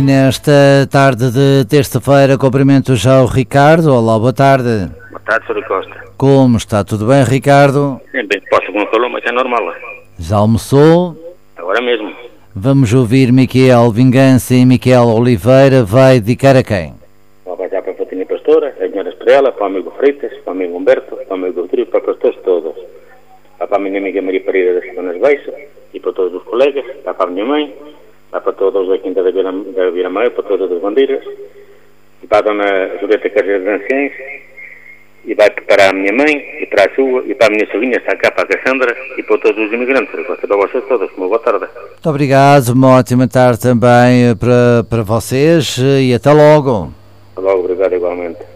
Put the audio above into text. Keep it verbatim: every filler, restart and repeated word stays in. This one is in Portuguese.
Nesta tarde de terça-feira, cumprimento já o Ricardo. Olá, boa tarde. Boa tarde, senhor Costa. Como está? Tudo bem, Ricardo? É bem, posso com calor, mas é normal. Já almoçou? Agora mesmo. Vamos ouvir Miquel Vingança e Miquel Oliveira. Vai dedicar a quem? Vou abaixar para a Fatinha Pastora, a senhora Estrela, para o amigo Freitas, para o amigo Humberto, para o amigo Rodrigo, para os pastores todos. Para a minha amiga Maria Pereira das Semanas Baixas e para todos os colegas, para a minha mãe, para todos da Quinta da Vira-Maio, para todas as bandeiras, e para a dona Julieta Carreira dos Anciães, e vai para a minha mãe, e para a sua, e para a minha sobrinha, está cá, para a Cassandra, e para todos os imigrantes. Para vocês todos, uma boa tarde. Muito obrigado, uma ótima tarde também para, para vocês e até logo. Até logo, obrigado igualmente.